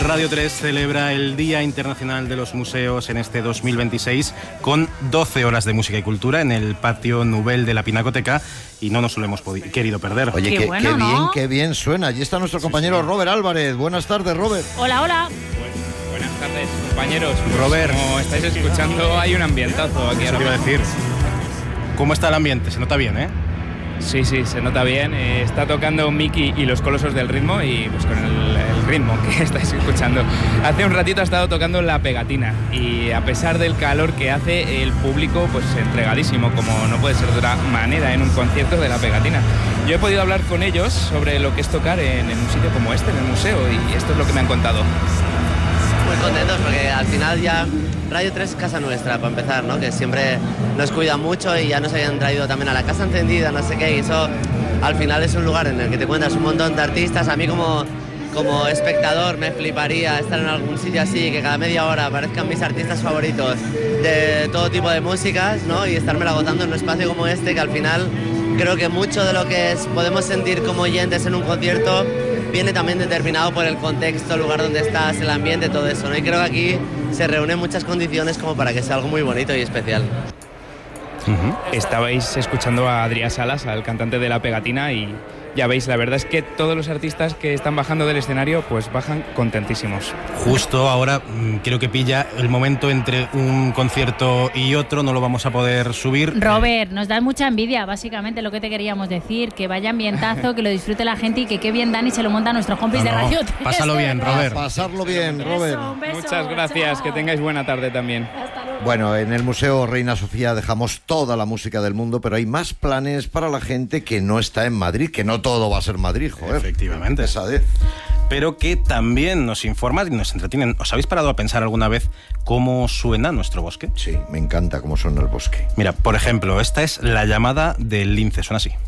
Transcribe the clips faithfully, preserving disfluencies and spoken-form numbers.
Radio tres celebra el Día Internacional de los Museos en este dos mil veintiséis con doce horas de música y cultura en el patio Nubel de la Pinacoteca y no nos lo hemos querido perder. Oye, qué, qué, bueno, qué ¿no? bien, qué bien suena. Allí está nuestro compañero sí, sí. Robert Álvarez. Buenas tardes, Robert. Hola, hola. Pues, buenas tardes, compañeros. Pues, Robert. Como estáis escuchando, hay un ambientazo aquí. Eso te iba a decir. ¿Cómo está el ambiente? Se nota bien, ¿eh? Sí, sí, se nota bien. Eh, está tocando Miki y los Colosos del Ritmo y pues con el, el ritmo que estáis escuchando. Hace un ratito ha estado tocando La Pegatina y a pesar del calor que hace, el público pues entregadísimo, como no puede ser de otra manera en un concierto de La Pegatina. Yo he podido hablar con ellos sobre lo que es tocar en, en un sitio como este, en el museo, y esto es lo que me han contado. Muy contentos porque al final ya Radio tres es casa nuestra, para empezar, ¿no? Que siempre nos cuida mucho y ya nos habían traído también a la Casa Encendida, no sé qué, y eso al final es un lugar en el que te encuentras un montón de artistas. A mí como, como espectador me fliparía estar en algún sitio así, que cada media hora aparezcan mis artistas favoritos de todo tipo de músicas, ¿no? Y estármela agotando en un espacio como este, que al final creo que mucho de lo que es, podemos sentir como oyentes en un concierto viene también determinado por el contexto, el lugar donde estás, el ambiente, todo eso, ¿no? Y creo que aquí se reúnen muchas condiciones como para que sea algo muy bonito y especial. Uh-huh. Estabais escuchando a Adrià Salas, al cantante de La Pegatina, y ya veis, la verdad es que todos los artistas que están bajando del escenario pues bajan contentísimos. Justo ahora creo que pilla el momento entre un concierto y otro, no lo vamos a poder subir. Robert, nos da mucha envidia, básicamente lo que te queríamos decir, que vaya ambientazo, que lo disfrute la gente y que qué bien Dani se lo monta a nuestros compis no, no, de Radio tres. Pásalo bien, Robert. Pasarlo bien, Robert. Beso, un beso, muchas gracias, chao. Que tengáis buena tarde también. Bueno, en el Museo Reina Sofía dejamos toda la música del mundo, pero hay más planes para la gente que no está en Madrid, que no todo va a ser Madrid, joder. Efectivamente. Pesadez. Pero que también nos informan y nos entretienen. ¿Os habéis parado a pensar alguna vez cómo suena nuestro bosque? Sí, me encanta cómo suena el bosque. Mira, por ejemplo, esta es la llamada del lince, suena así.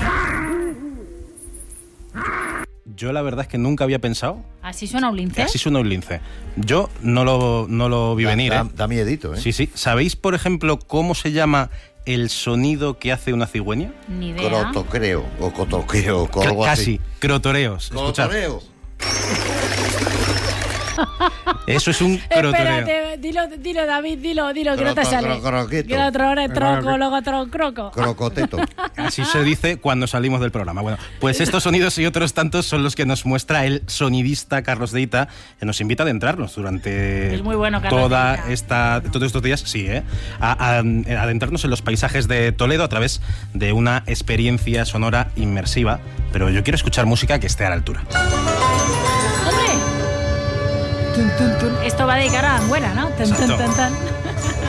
Yo la verdad es que nunca había pensado... ¿Así suena un lince? Así suena un lince. Yo no lo, no lo vi da, venir, da, ¿eh? Da miedito, ¿eh? Sí, sí. ¿Sabéis, por ejemplo, cómo se llama el sonido que hace una cigüeña? Ni idea. Crotocreo, o cotoqueo, o algo Casi, así. crotoreos. Crotoreo. Eso es un crotoreo. Espérate, dilo, dilo, David, dilo, dilo, que no te sale. Croqueto. Que otro hora es tronco, luego otro croco. Crocoteto. Así se dice cuando salimos del programa. Bueno, pues estos sonidos y otros tantos son los que nos muestra el sonidista Carlos Deita, que nos invita a adentrarnos durante es muy bueno, Carlos toda Deita. esta, todos estos días, sí, ¿eh? A, a, a adentrarnos en los paisajes de Toledo a través de una experiencia sonora inmersiva. Pero yo quiero escuchar música que esté a la altura. ¡Hombre! Tun, tun, tun. Esto va a dedicar a Anguera, ¿no? Tun, tun, tun, tun.